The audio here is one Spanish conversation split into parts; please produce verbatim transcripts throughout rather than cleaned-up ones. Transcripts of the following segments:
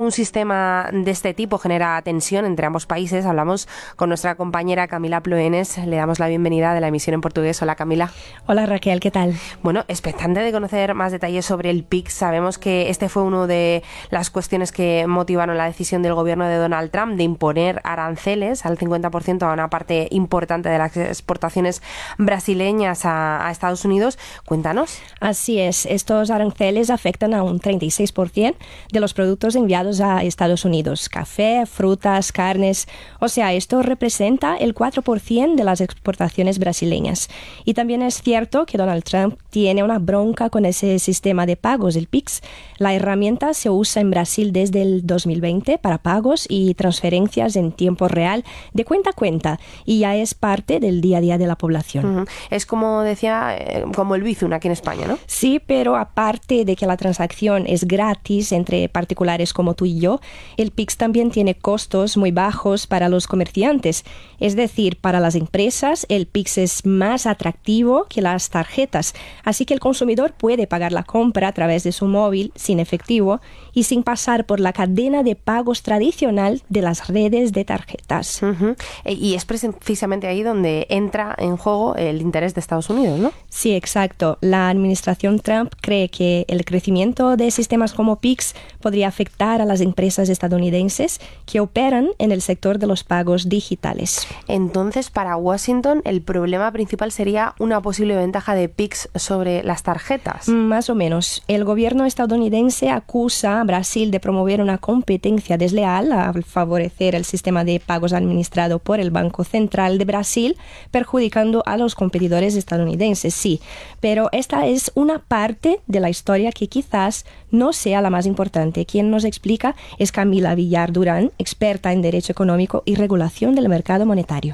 un sistema de este tipo genera tensión entre ambos países. Hablamos con nuestra compañera Camila Ploenes. Le damos la bienvenida de la emisión en portugués. Hola, Camila. Hola, Raquel, ¿qué tal? Bueno, expectante de conocer más detalles sobre el P I X. Sabemos que este fue una de las cuestiones que motivaron la decisión del gobierno de Donald Trump de imponer aranceles al cincuenta por ciento a una parte importante de las exportaciones brasileñas a, a Estados Unidos. Cuéntanos. Así es, estos aranceles afectan a un treinta y seis por ciento de los productos enviados a Estados Unidos, café, frutas, carnes. O sea, esto representa el cuatro por ciento de las exportaciones brasileñas. Y también es cierto que Donald Trump tiene una bronca con ese sistema de pagos, el P I X. La herramienta se usa en Brasil desde el dos mil veinte para pagos y transferencias en tiempo real de cuenta a cuenta y ya es parte del día a día de la población. Uh-huh. Es como decía, eh, como el Bizum aquí en España, ¿no? Sí, pero aparte de que la transacción es gratis entre particulares como tú y yo, el P I X también tiene costos muy bajos para los comerciantes. Es decir, para las empresas el P I X es más atractivo que las tarjetas, así que el consumidor puede pagar la compra a través de su móvil sin efectivo y sin pasar por la cadena de pagos tradicional de las redes de tarjetas. Uh-huh. Y es precisamente ahí donde entra en juego el interés de Estados Unidos, ¿no? Sí, exacto. La administración Trump cree que el crecimiento de sistemas como P I X podría afectar a las empresas estadounidenses que operan en el sector de los pagos digitales. Entonces, para Washington, el problema principal sería una posible ventaja de P I X sobre las tarjetas. Más o menos. El gobierno estadounidense acusa a Brasil de promover una competencia desleal al favorecer el sistema de pagos administrado por el Banco Central de Brasil, perjudicando a los competidores estadounidenses, sí. Pero esta es una parte de la historia que quizás no sea la más importante. Quien nos explica es Camila Villar Durán, experta en Derecho Económico y Regulación del Mercado Monetario.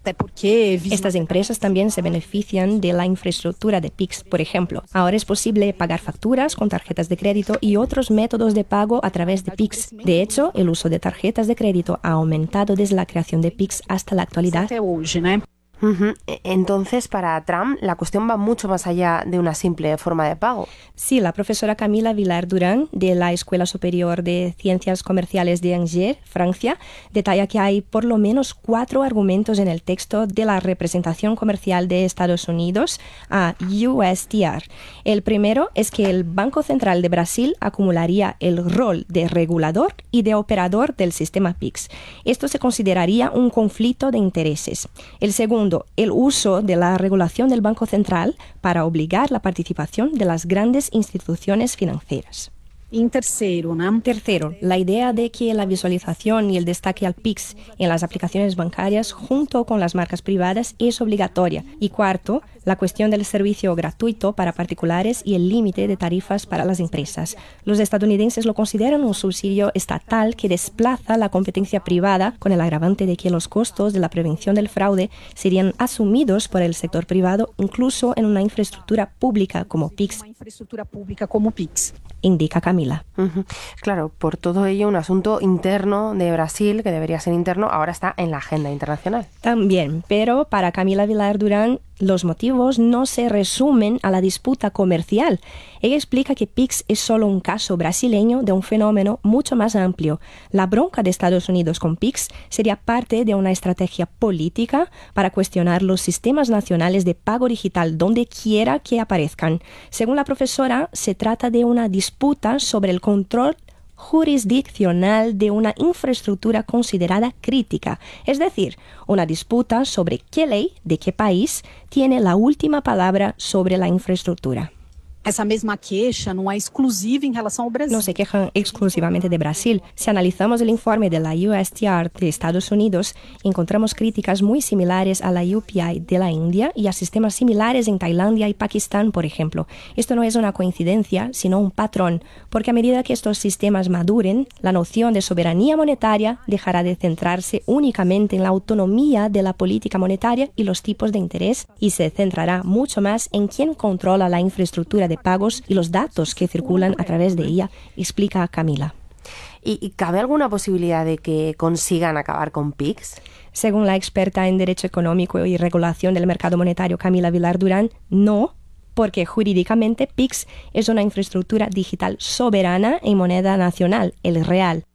Estas empresas también se benefician de la infraestructura de P I X. Por ejemplo, ahora es posible pagar facturas con tarjetas de crédito y otros métodos de pago a través de P I X. De hecho, el uso de tarjetas de crédito ha aumentado desde la creación de P I X hasta la actualidad. Uh-huh. Entonces, para Trump, la cuestión va mucho más allá de una simple forma de pago. Sí, la profesora Camila Villar Durán, de la Escuela Superior de Ciencias Comerciales de Angers, Francia, detalla que hay por lo menos cuatro argumentos en el texto de la representación comercial de Estados Unidos a U S T R. El primero es que el Banco Central de Brasil acumularía el rol de regulador y de operador del sistema P I X. Esto se consideraría un conflicto de intereses. El segundo, el uso de la regulación del Banco Central para obligar la participación de las grandes instituciones financieras. En tercero, ¿no? Tercero, la idea de que la visualización y el destaque al P I X en las aplicaciones bancarias junto con las marcas privadas es obligatoria. Y cuarto, la cuestión del servicio gratuito para particulares y el límite de tarifas para las empresas. Los estadounidenses lo consideran un subsidio estatal que desplaza la competencia privada con el agravante de que los costos de la prevención del fraude serían asumidos por el sector privado incluso en una infraestructura pública como P I X. Infraestructura pública como P I X. Indica Camila. Uh-huh. Claro, por todo ello, un asunto interno de Brasil, que debería ser interno, ahora está en la agenda internacional. También, pero para Camila Villar Durán, los motivos no se resumen a la disputa comercial. Ella explica que P I X es solo un caso brasileño de un fenómeno mucho más amplio. La bronca de Estados Unidos con P I X sería parte de una estrategia política para cuestionar los sistemas nacionales de pago digital donde quiera que aparezcan. Según la profesora, se trata de una disputa sobre el control jurisdiccional de una infraestructura considerada crítica, es decir, una disputa sobre qué ley de qué país tiene la última palabra sobre la infraestructura. Essa mesma queixa não é exclusiva em relação ao Brasil. No se quejan exclusivamente de Brasil. Si analizamos el informe de la U S T R de Estados Unidos, encontramos críticas muy similares a la U P I de la India y a sistemas similares en Tailandia y Pakistán, por ejemplo. Esto no es una coincidencia, sino un patrón, porque a medida que estos sistemas maduren, la noción de soberanía monetaria dejará de centrarse únicamente en la autonomía de la política monetaria y los tipos de interés y se centrará mucho más en quién controla la infraestructura de pagos y los datos que circulan a través de ella, explica Camila. ¿Y, y cabe alguna posibilidad de que consigan acabar con P I X? Según la experta en Derecho Económico y Regulación del Mercado Monetario Camila Villar Durán, no, porque jurídicamente P I X es una infraestructura digital soberana en moneda nacional, el real.